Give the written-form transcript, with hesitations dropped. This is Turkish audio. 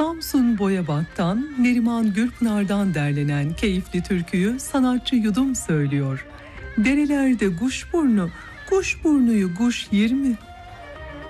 Samsun Boyabat'tan Neriman Gürpınar'dan derlenen keyifli türküyü sanatçı Yudum söylüyor. Derelerde kuş burnu, kuş burnuyu kuş yer mi?